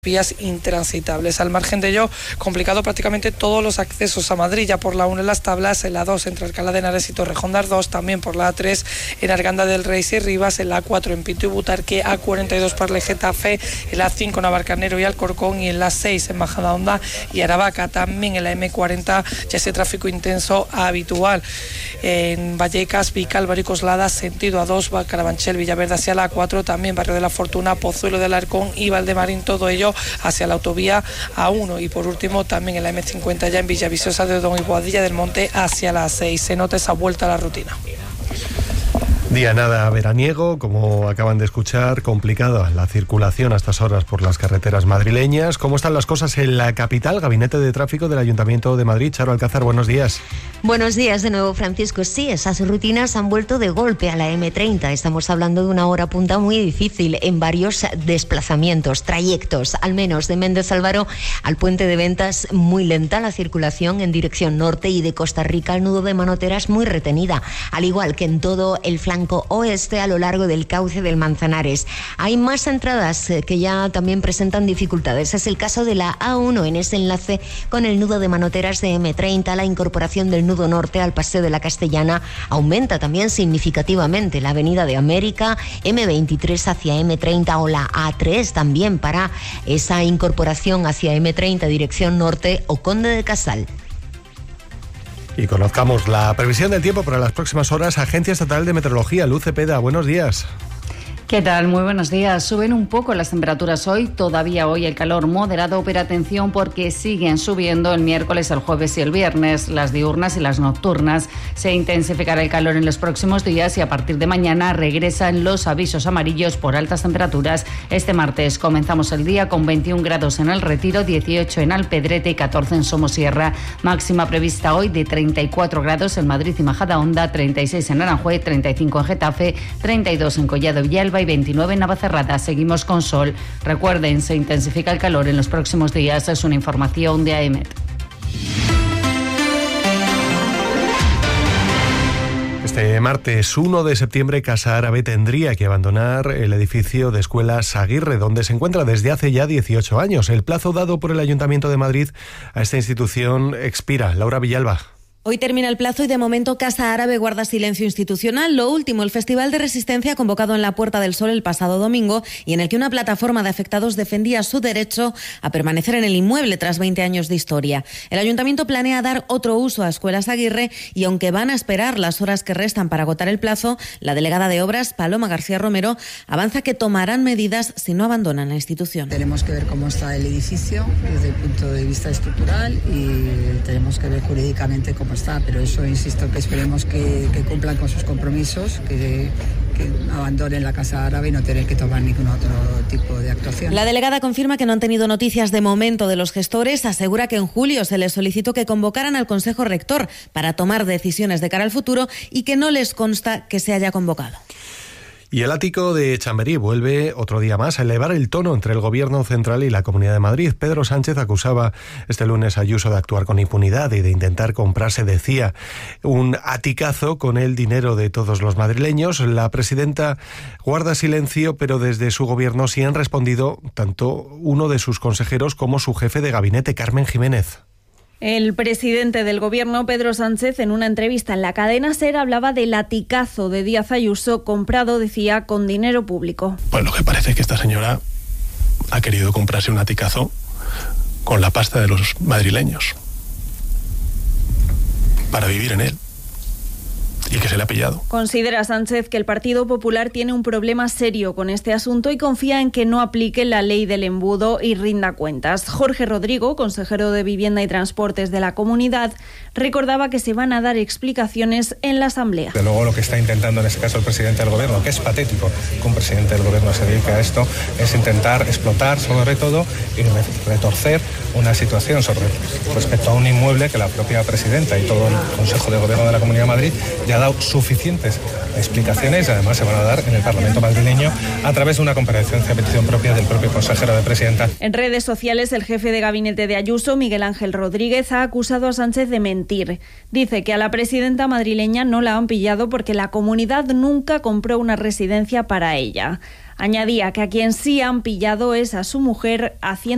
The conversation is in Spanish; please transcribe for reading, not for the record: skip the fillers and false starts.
vías intransitables. Al margen de ello, complicado prácticamente todos los accesos a Madrid, ya por la 1 en Las Tablas, en la 2 entre Alcalá de Henares y Torrejón de Ardoz, también por la A3 en Arganda del Rey y Rivas, en la A4 en Pinto y Butarque, A42 Parle Getafe, en la A5 en Navalcarnero y Alcorcón y en la 6 en Majadahonda y Aravaca. También en la M40 ya ese tráfico intenso habitual. En Vallecas, Vical, Coslada, sentido A2, Carabanchel, Villaverde hacia la A4, también Barrio de la Fortuna, Pozuelo del Alarcón y Valdemarín, todo ello hacia la autovía A1 y por último también en la M50 ya en Villaviciosa de Odón y Boadilla del Monte hacia la 6. Se nota esa vuelta a la rutina. Día nada veraniego, como acaban de escuchar, complicada la circulación a estas horas por las carreteras madrileñas. ¿Cómo están las cosas en la capital? Gabinete de Tráfico del Ayuntamiento de Madrid. Charo Alcázar, buenos días. Buenos días de nuevo, Francisco. Sí, esas rutinas han vuelto de golpe a la M30. Estamos hablando de una hora punta muy difícil en varios desplazamientos, trayectos, al menos de Méndez Álvaro al Puente de Ventas, muy lenta la circulación en dirección norte, y de Costa Rica al nudo de Manoteras muy retenida, al igual que en todo el flanco oeste a lo largo del cauce del Manzanares. Hay más entradas que ya también presentan dificultades. Es el caso de la A1 en ese enlace con el nudo de Manoteras de M30. La incorporación del nudo norte al Paseo de la Castellana aumenta también significativamente. La Avenida de América, M23 hacia M30 o la A3 también para esa incorporación hacia M30 dirección norte o Conde de Casal. Y conozcamos la previsión del tiempo para las próximas horas. Agencia Estatal de Meteorología, Luz Cepeda, buenos días. ¿Qué tal? Muy buenos días. Suben un poco las temperaturas hoy, todavía hoy el calor moderado, pero atención porque siguen subiendo el miércoles, el jueves y el viernes, las diurnas y las nocturnas. Se intensificará el calor en los próximos días y a partir de mañana regresan los avisos amarillos por altas temperaturas. Este martes comenzamos el día con 21 grados en El Retiro, 18 en Alpedrete y 14 en Somosierra. Máxima prevista hoy de 34 grados en Madrid y Majadahonda, 36 en Aranjuez, 35 en Getafe, 32 en Collado Villalba y 29 en Navacerrada. Seguimos con sol. Recuerden, se intensifica el calor en los próximos días. Es una información de AEMET. Este martes 1 de septiembre, Casa Árabe tendría que abandonar el edificio de Escuelas Aguirre, donde se encuentra desde hace ya 18 años. El plazo dado por el Ayuntamiento de Madrid a esta institución expira. Laura Villalba. Hoy termina el plazo y de momento Casa Árabe guarda silencio institucional. Lo último, el Festival de Resistencia convocado en la Puerta del Sol el pasado domingo y en el que una plataforma de afectados defendía su derecho a permanecer en el inmueble tras 20 años de historia. El Ayuntamiento planea dar otro uso a Escuelas Aguirre y aunque van a esperar las horas que restan para agotar el plazo, la delegada de Obras, Paloma García Romero, avanza que tomarán medidas si no abandonan la institución. Tenemos que ver cómo está el edificio desde el punto de vista estructural y tenemos que ver jurídicamente cómo está, pero eso insisto que esperemos que cumplan con sus compromisos, que abandonen la Casa Árabe y no tener que tomar ningún otro tipo de actuación. La delegada confirma que no han tenido noticias de momento de los gestores, asegura que en julio se les solicitó que convocaran al Consejo Rector para tomar decisiones de cara al futuro y que no les consta que se haya convocado. Y el ático de Chamberí vuelve otro día más a elevar el tono entre el Gobierno central y la Comunidad de Madrid. Pedro Sánchez acusaba este lunes a Ayuso de actuar con impunidad y de intentar comprarse, decía, un aticazo con el dinero de todos los madrileños. La presidenta guarda silencio, pero desde su gobierno sí han respondido tanto uno de sus consejeros como su jefe de gabinete, Carmen Jiménez. El presidente del Gobierno, Pedro Sánchez, en una entrevista en la cadena SER hablaba del latigazo de Díaz Ayuso comprado, decía, con dinero público. Pues lo que parece es que esta señora ha querido comprarse un latigazo con la pasta de los madrileños para vivir en él. Y que se le ha pillado. Considera Sánchez que el Partido Popular tiene un problema serio con este asunto y confía en que no aplique la ley del embudo y rinda cuentas. Jorge Rodrigo, consejero de Vivienda y Transportes de la Comunidad, recordaba que se van a dar explicaciones en la Asamblea. De luego lo que está intentando en este caso el presidente del Gobierno, que es patético que un presidente del Gobierno se dedique a esto, es intentar explotar sobre todo y retorcer una situación respecto a un inmueble que la propia presidenta y todo el Consejo de Gobierno de la Comunidad de Madrid ya ha dado suficientes explicaciones y además se van a dar en el Parlamento madrileño a través de una comparecencia a petición propia del propio consejero de Presidenta. En redes sociales, el jefe de gabinete de Ayuso, Miguel Ángel Rodríguez, ha acusado a Sánchez de mentir. Dice que a la presidenta madrileña no la han pillado porque la comunidad nunca compró una residencia para ella. Añadía que a quien sí han pillado es a su mujer haciendo